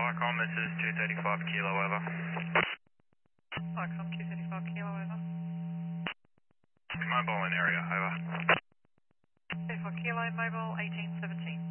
Icon, this is 235 kilo, over. Icon 235 kilo, over. Mobile in area, over. 34 kilo, mobile 1817.